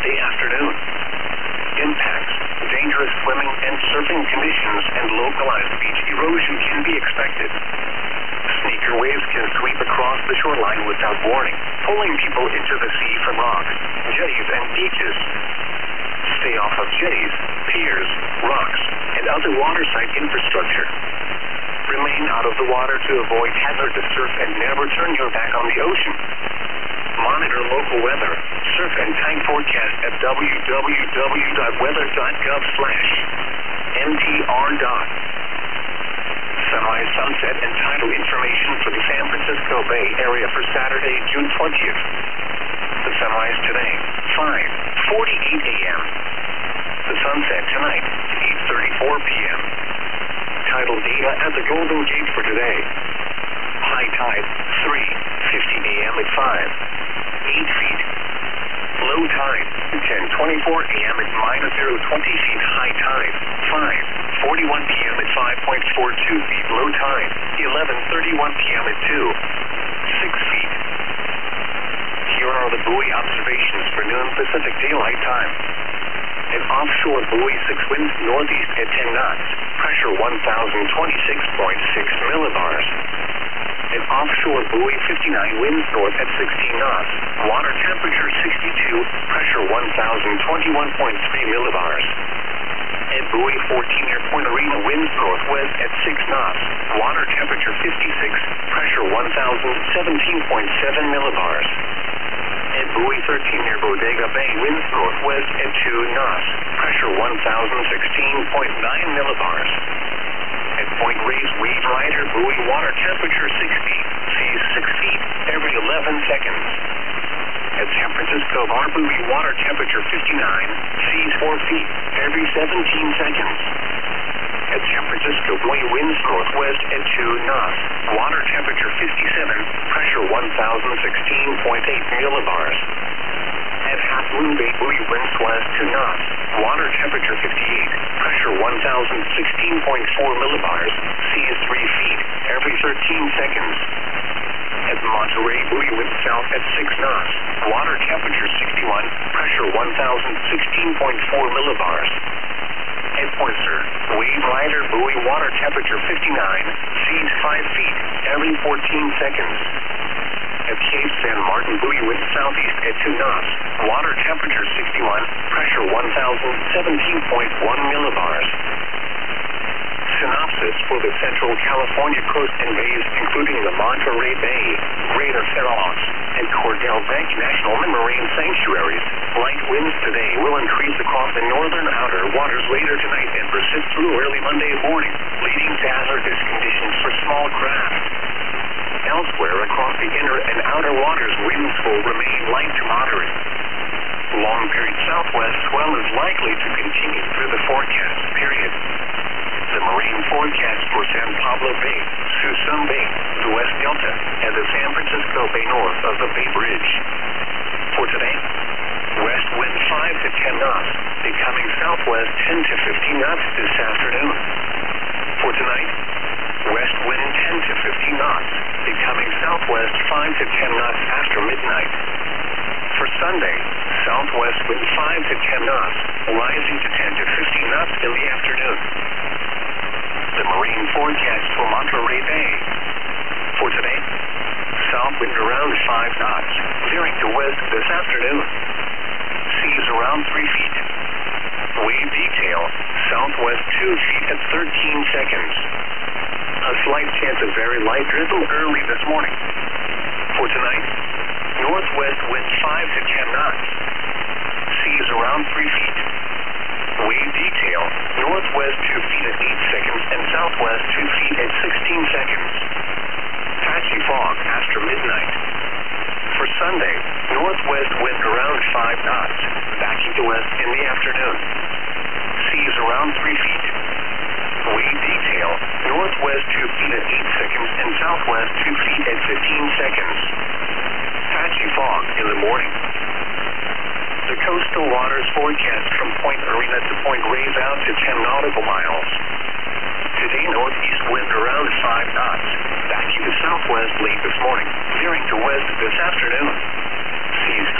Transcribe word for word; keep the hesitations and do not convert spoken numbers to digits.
Wednesday afternoon. Impacts, dangerous swimming and surfing conditions, and localized beach erosion can be expected. Sneaker waves can sweep across the shoreline without warning, pulling people into the sea from rocks, jetties, and beaches. Stay off of jetties, piers, rocks, and other waterside infrastructure. Remain out of the water to avoid hazardous surf and never turn your back on the ocean. Monitor local weather, surf and time forecast at w w w dot weather dot gov slash m t r dot. Sunrise, sunset, and tidal information for the San Francisco Bay Area for Saturday, June twentieth. The sunrise today, five forty-eight a m The sunset tonight, eight thirty-four p m Tidal data at the Golden Gate for today. High tide, three fifty a m at five, eight feet. Low tide, ten twenty-four a m at minus zero twenty feet. High tide, five forty-one p m at five point four two feet. Low tide, eleven thirty-one p m at two, six feet. Here are the buoy observations for noon Pacific Daylight Time. An offshore buoy, six winds northeast at ten knots, pressure one thousand twenty-six point six millibars. An offshore buoy, fifty-nine, winds north at sixteen knots, water temperature sixty-two, pressure one thousand twenty-one point three millibars. At buoy fourteen near Point Arena, winds northwest at six knots, water temperature fifty-six, pressure one thousand seventeen point seven millibars. At buoy thirteen near Bodega Bay, winds northwest at two knots, pressure one thousand sixteen point nine millibars. At Point Reyes, Wave Rider, buoy, water temperature sixty, seas six feet every eleven seconds. At San Francisco Bar, buoy, water temperature fifty-nine, seas four feet every seventeen seconds. At San Francisco buoy, winds northwest at two knots, water temperature fifty-seven, pressure one thousand sixteen point eight millibars. At Half Moon Bay, buoy, winds west two knots, water temperature fifty-eight, pressure one thousand sixteen point four millibars, seas three feet every thirteen seconds. At Monterey, buoy, wind south at six knots, water temperature sixty-one, pressure one thousand sixteen point four millibars. At Point Sur, Wave Rider, buoy, water temperature fifty-nine, seas five feet every fourteen seconds. At Cape San Martin, buoy, wind southeast at two knots, water temperature sixty-one, pressure one thousand seventeen point one millibars. Synopsis for the Central California coast and bays, including the Monterey Bay, Greater Fair Oaks, and Cordell Bank National Marine Sanctuaries. Light winds today will increase across the northern outer waters later tonight and persist through early Monday morning, leading to hazardous conditions for small craft. Elsewhere across the inner and outer waters, winds will remain light to moderate. Long period southwest swell is likely to continue through the forecast period. The marine forecast for San Pablo Bay, Suisun Bay, the West Delta, and the San Francisco Bay north of the Bay Bridge. For today, west wind five to ten knots, becoming southwest ten to fifteen knots this afternoon. For tonight, west wind ten to fifteen knots, becoming southwest five to ten knots after midnight. For Sunday, southwest wind five to ten knots, rising to ten to fifteen knots in the afternoon. The marine forecast for Monterey Bay. For today, south wind around five knots, veering to west this afternoon. Seas around three feet. Wave detail, southwest two feet at thirteen seconds. A slight chance of very light drizzle early this morning. For tonight, northwest wind five to ten knots. Seas around three feet. Wave detail, northwest two feet at eight seconds and southwest two feet at sixteen seconds. Patchy fog after midnight. For Sunday, northwest wind around five knots, backing to west in the afternoon. Seas around three feet. Wave detail, northwest two feet at eight seconds and southwest two feet at fifteen seconds. Patchy fog in the morning. The coastal waters forecast from Point Arena to Point Reyes out to ten nautical miles. Today, northeast wind around five knots, backing to southwest late this morning, veering to west this afternoon.